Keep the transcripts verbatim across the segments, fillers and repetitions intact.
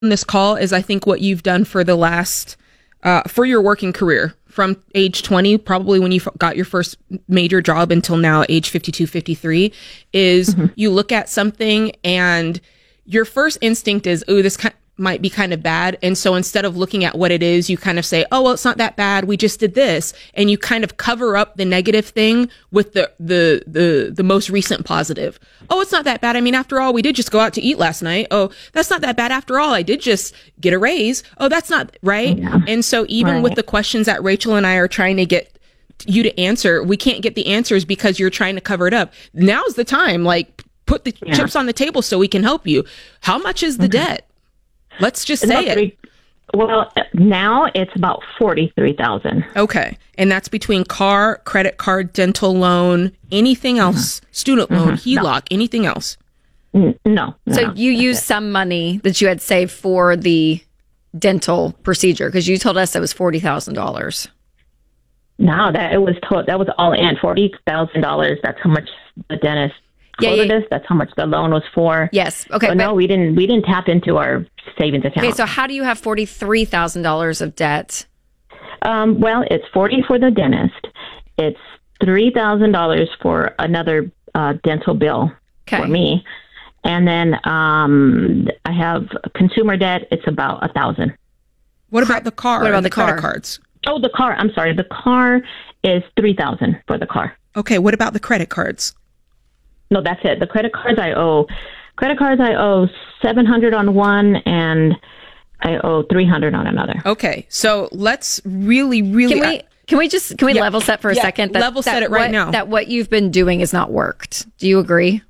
this call is I think what you've done for the last, uh, for your working career from age twenty, probably when you f- got your first major job until now, age fifty-two, fifty-three, is mm-hmm. you look at something and your first instinct is, oh, this kind might be kind of bad. And so instead of looking at what it is, you kind of say, oh, well, it's not that bad. We just did this. And you kind of cover up the negative thing with the, the, the, the most recent positive. Oh, it's not that bad. I mean, after all, we did just go out to eat last night. Oh, that's not that bad. After all, I did just get a raise. Oh, that's not right. Yeah. And so even right. with the questions that Rachel and I are trying to get you to answer, we can't get the answers because you're trying to cover it up. Now's the time, like put the yeah. chips on the table so we can help you. How much is the okay. debt? Let's just say it. Three, well, now it's about forty-three thousand dollars. Okay. And that's between car, credit card, dental loan, anything else, mm-hmm. student loan, mm-hmm. H E L O C, no. anything else? No. no so no, you used it. some money that you had saved for the dental procedure because you told us it was forty thousand dollars. No, that it was to- that was all in forty thousand dollars. That's how much the dentist yeah, yeah. us. That's how much the loan was for. Yes. Okay. But, but no, we didn't. We didn't tap into our savings account. Okay. So how do you have forty three thousand dollars of debt? Um, well, it's forty for the dentist. It's three thousand dollars for another uh, dental bill okay. for me, and then um, I have consumer debt. It's about a thousand. What about the car? What about the, the car? credit cards? Oh, the car. I'm sorry. The car is three thousand for the car. Okay. What about the credit cards? No, that's it. The credit cards I owe, credit cards I owe seven hundred on one and I owe three hundred on another. Okay. So let's really, really. Can we, can we just, can we yeah, level set for a yeah, second? That, level set that it right what, now. That what you've been doing has not worked. Do you agree?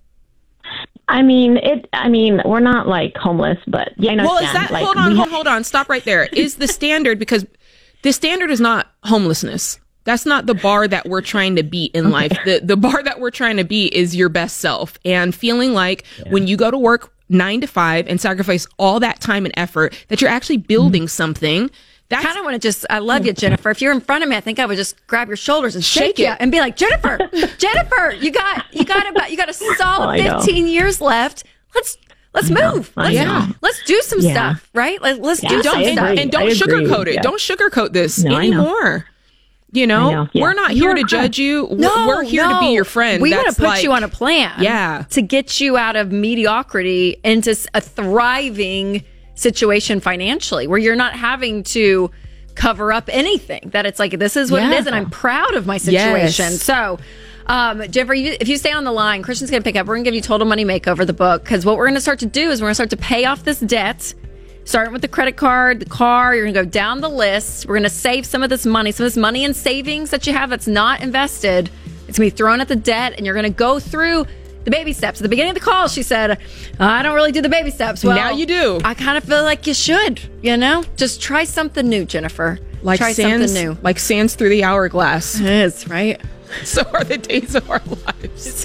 I mean, it, I mean, we're not like homeless, but yeah, I know. Well, is that, like, hold on, hold, hold on. Stop right there. Is the standard, because the standard is not homelessness. That's not the bar that we're trying to beat in okay. life. The the bar that we're trying to beat is your best self and feeling like yeah. when you go to work nine to five and sacrifice all that time and effort that you're actually building mm-hmm. something. I kind of want to just, I love you, Jennifer. If you're in front of me, I think I would just grab your shoulders and shake, shake you and be like, Jennifer, Jennifer, you got, you got about, you got a solid oh, fifteen years left. Let's, let's move. Let's, yeah. let's do some yeah. stuff, right? Like, let's yeah, do some and, stuff. And don't sugarcoat it. Yeah. Don't sugarcoat this no, anymore. You know, know. Yeah. we're not here to judge you. No, we're here no. to be your friend. We want to put like, you on a plan. Yeah. To get you out of mediocrity into a thriving situation financially where you're not having to cover up anything. That it's like, this is what yeah. it is. And I'm proud of my situation. Yes. So, um, Jennifer, you, if you stay on the line, Christian's going to pick up. We're going to give you Total Money Makeover, the book. Because what we're going to start to do is we're going to start to pay off this debt. Starting with the credit card, the car, you're going to go down the list. We're going to save some of this money, some of this money and savings that you have that's not invested. It's going to be thrown at the debt, and you're going to go through the baby steps. At the beginning of the call, she said, I don't really do the baby steps. Well, now you do. I kind of feel like you should, you know? Just try something new, Jennifer. Like try sands, something new. Like sands through the hourglass. It is, right? So are the days of our lives.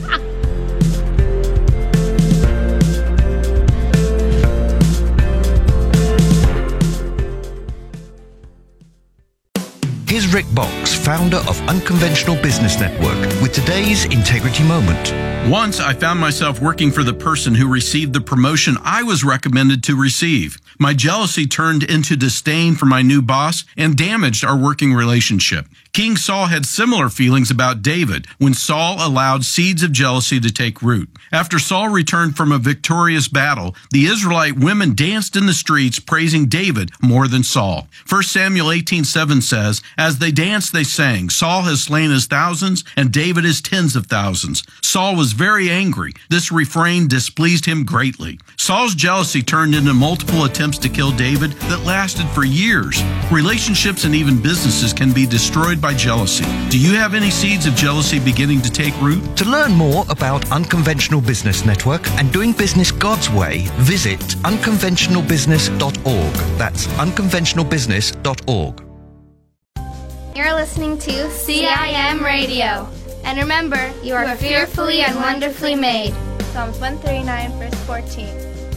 Here's Rick Box, founder of Unconventional Business Network, with today's Integrity Moment. Once I found myself working for the person who received the promotion I was recommended to receive. My jealousy turned into disdain for my new boss and damaged our working relationship. King Saul had similar feelings about David when Saul allowed seeds of jealousy to take root. After Saul returned from a victorious battle, the Israelite women danced in the streets praising David more than Saul. First Samuel eighteen seven says, as they danced, they sang, Saul has slain his thousands and David his tens of thousands. Saul was very angry. This refrain displeased him greatly. Saul's jealousy turned into multiple attempts to kill David that lasted for years. Relationships and even businesses can be destroyed by jealousy. Do you have any seeds of jealousy beginning to take root? To learn more about Unconventional Business Network and doing business God's way, visit unconventional business dot org. That's unconventional business dot org. You're listening to C I M Radio. And remember, you are, you are fearfully and wonderfully made. Psalms one thirty-nine, verse fourteen.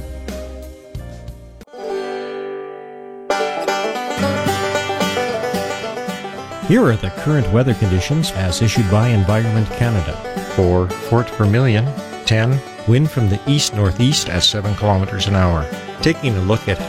Here are the current weather conditions as issued by Environment Canada. For Fort Vermilion, ten, Wind from the east-northeast at seven kilometers an hour. Taking a look at